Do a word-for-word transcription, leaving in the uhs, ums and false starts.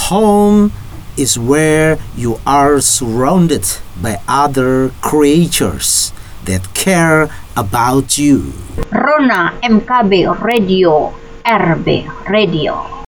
Home is where you are surrounded by other creatures that care about you. Rona M K B Radio R B Radio.